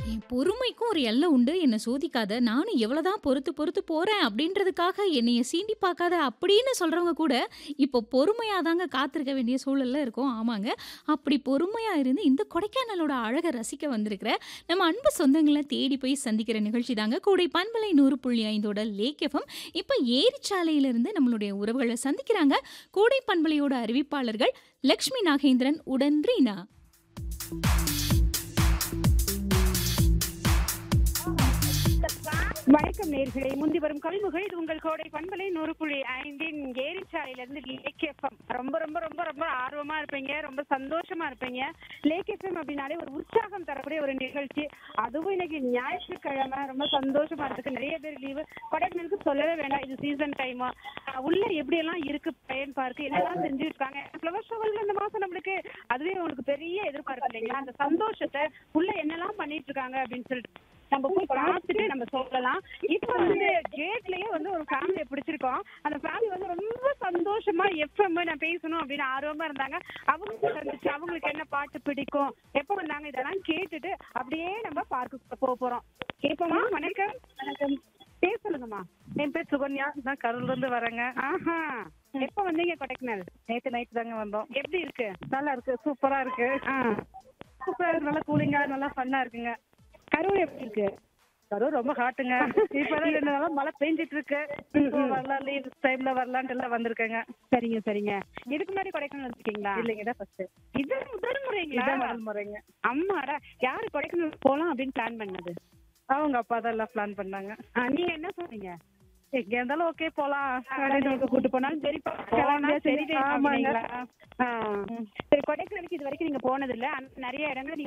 என் பொறுமைக்கும் ஒரு எல்லை உண்டு. என்ன சோதிக்காத. நானும் எவ்வளவுதான் பொறுத்து பொறுத்து போறேன் அப்படின்றதுக்காக என்னைய சீண்டி பார்க்காத அப்படின்னு சொல்றவங்க கூட, இப்போ பொறுமையா தாங்க காத்திருக்க வேண்டிய சூழல்ல இருக்கோம். ஆமாங்க. அப்படி பொறுமையா இருந்து இந்த கொடைக்கானலோட அழக ரசிக்க வந்திருக்கிற நம்ம அன்பு சொந்தங்கள தேடி போய் சந்திக்கிற நிகழ்ச்சி தாங்க கோடை பண்பலை 100.5ஓட லேக் எஃப்எம். இப்ப ஏரிச்சாலையிலிருந்து நம்மளுடைய உறவுகள சந்திக்கிறாங்க. கோடை பண்பலையோட அறிவிப்பாளர்கள் லக்ஷ்மி நாகேந்திரன் உடன் ரீனா. வணக்கம் நேர்களே, முந்தி வரும் கல்முகள் இது உங்கள் கோடை பண்பலை 100.5 ஏரிச்சாலையிலிருந்து லேக் எஃப்எம். ரொம்ப ரொம்ப ரொம்ப ரொம்ப ஆர்வமா இருப்பீங்க, ரொம்ப சந்தோஷமா இருப்பீங்க. லேக் எஃப்எம் அப்படின்னாலே ஒரு உற்சாகம் தரக்கூடிய ஒரு நிகழ்ச்சி. அதுவும் இன்னைக்கு ஞாயிற்றுக்கிழமை ரொம்ப சந்தோஷமா இருக்கு. நிறைய பேர் லீவு. கொடைக்கானலுக்கு சொல்லவே வேண்டாம், இது சீசன் டைம். உள்ள எப்படி எல்லாம் இருக்கு பயன் பார்க்கு, என்னெல்லாம் செஞ்சுட்டு இருக்காங்க. ஃப்ளவர் ஷோவில் இந்த மாசம் நம்மளுக்கு அதுவே உங்களுக்கு பெரிய எதிர்பார்ப்பு இல்லைங்களா? அந்த சந்தோஷத்தை உள்ள என்னெல்லாம் பண்ணிட்டு இருக்காங்க அப்படின்னு சொல்லிட்டு நம்ம போய் பார்த்துட்டு நம்ம சொல்லலாம். இப்ப வந்து கேட்லயே வந்து ஒரு ஃபேமிலியை பிடிச்சிருக்கோம். அந்த ஃபேமிலி வந்து ரொம்ப சந்தோஷமா எஃப்எம் நான் பேசணும் அப்படின்னு ஆர்வமா இருந்தாங்க. அவங்களுக்கு இருந்துச்சு, அவங்களுக்கு என்ன பாட்டு பிடிக்கும், எப்ப வந்தாங்க, இதெல்லாம் கேட்டுட்டு அப்படியே நம்ம பார்க்க போறோம். கேட்போமா? வணக்கம். வணக்கம். பேர் சொல்லுங்கம்மா. என் பேர் சுகன்யா, நான் கரூர்ல இருந்து வரேங்க. ஆஹா, எப்ப வந்தீங்க கொடைக்கானல்? நேற்று நைட் தாங்க வந்தோம். எப்படி இருக்கு? நல்லா இருக்கு, சூப்பரா இருக்கு. சூப்பரா இருக்கு, நல்லா கூலிங்கா, நல்லா ஃபன்னா இருக்குங்க. கரூர் எப்படி இருக்கு? கரூர் ரொம்ப ஹாட்டுங்க. இப்பதான் 2 நாளா மழை பெஞ்சிட்டு இருக்கு. வரலாம், லீவ் டைம்ல வரலான்ட்டு எல்லாம் வந்திருக்கேங்க. சரிங்க சரிங்க. இதுக்கு முன்னாடி கொடைக்கானல் வந்திருக்கீங்களா? இல்லைங்க, இதான் ஃபர்ஸ்ட். இது முதல் முறைங்களா? இதான் முதல் முறைங்க. அம்மாடா, யாரு கொடைக்கானல் போலாம் அப்படின்னு பிளான் பண்ணது? அவங்க அப்பா தான் எல்லாம் பிளான் பண்ணாங்க. நீங்க என்ன சொன்னீங்க? எங்க இருந்தாலும் ஓகே போலாம். கூட்டு போனாலும் சரி, சரி. ஆமாங்க. சரி, கொடைக்கானலுக்கு இது வரைக்கும் நீங்க போனது இல்ல. நிறைய இடங்கள் நீங்க